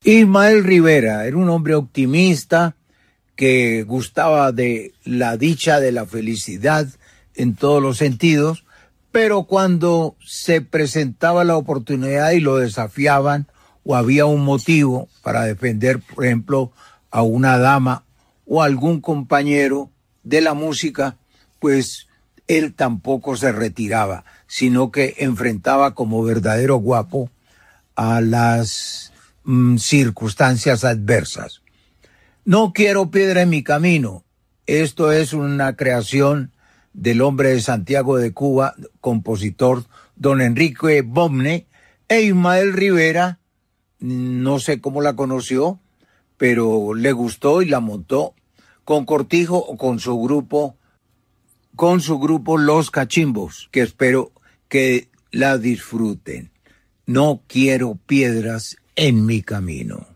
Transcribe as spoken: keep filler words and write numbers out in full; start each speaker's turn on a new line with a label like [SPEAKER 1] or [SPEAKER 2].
[SPEAKER 1] Ismael Rivera era un hombre optimista que gustaba de la dicha, de la felicidad en todos los sentidos, pero cuando se presentaba la oportunidad y lo desafiaban o había un motivo para defender, por ejemplo, a una dama o algún compañero de la música, pues él tampoco se retiraba, sino que enfrentaba como verdadero guapo a las mm, circunstancias adversas. No quiero piedra en mi camino. Esto es una creación del hombre de Santiago de Cuba, compositor don Enrique Bomne, e Ismael Rivera, no sé cómo la conoció, pero le gustó y la montó con Cortijo o con su grupo, con su grupo Los Cachimbos, que espero que la disfruten. No quiero piedras en mi camino.